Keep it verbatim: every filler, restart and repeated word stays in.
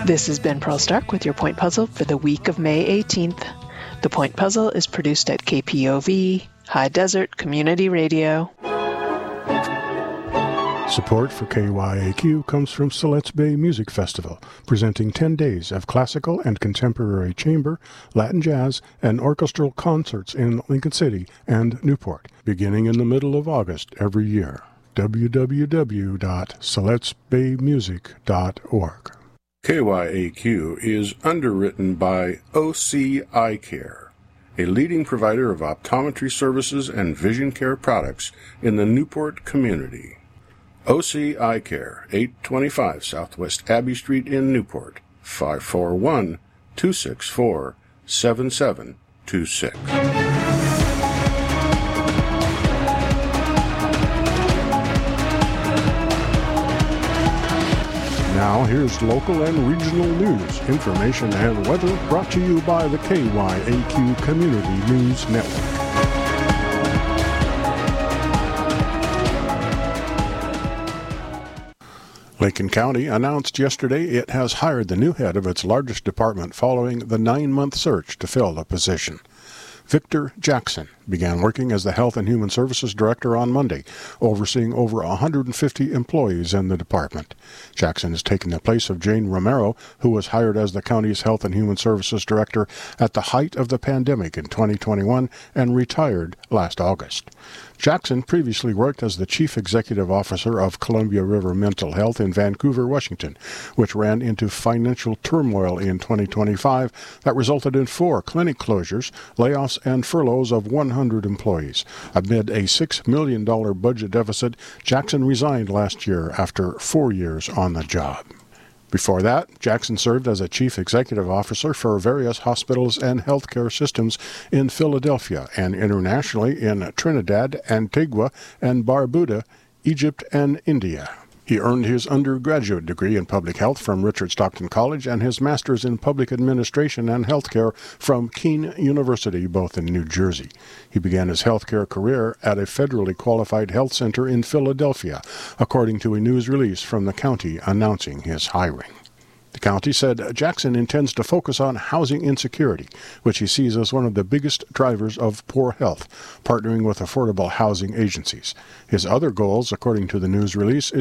This is Ben Pearl-Stark with your Point Puzzle for the week of May eighteenth. The Point Puzzle is produced at K P O V, High Desert Community Radio. Support for K Y A Q comes from Siletz Bay Music Festival, presenting ten days of classical and contemporary chamber, Latin jazz, and orchestral concerts in Lincoln City and Newport, beginning in the middle of August every year. w w w dot siletz bay music dot org. K Y A Q is underwritten by O C Eye Care, a leading provider of optometry services and vision care products in the Newport community. O C Eye Care, eight twenty-five Southwest Abbey Street in Newport, five four one, two six four, seven seven two six. Now here's local and regional news, information, and weather brought to you by the K Y A Q Community News Network. Lincoln County announced yesterday it has hired the new head of its largest department following the nine-month search to fill the position. Victor Jackson began working as the Health and Human Services Director on Monday, overseeing over one hundred fifty employees in the department. Jackson has taken the place of Jane Romero, who was hired as the county's Health and Human Services Director at the height of the pandemic in twenty twenty-one and retired last August. Jackson previously worked as the Chief Executive Officer of Columbia River Mental Health in Vancouver, Washington, which ran into financial turmoil in twenty twenty-five that resulted in four clinic closures, layoffs, and furloughs of one hundred employees. Amid a six million dollars budget deficit, Jackson resigned last year after four years on the job. Before that, Jackson served as a chief executive officer for various hospitals and healthcare systems in Philadelphia and internationally in Trinidad, Antigua, and Barbuda, Egypt, and India. He earned his undergraduate degree in public health from Richard Stockton College and his master's in public administration and healthcare from Keene University, both in New Jersey. He began his healthcare career at a federally qualified health center in Philadelphia, according to a news release from the county announcing his hiring. The county said Jackson intends to focus on housing insecurity, which he sees as one of the biggest drivers of poor health, partnering with affordable housing agencies. His other goals, according to the news release,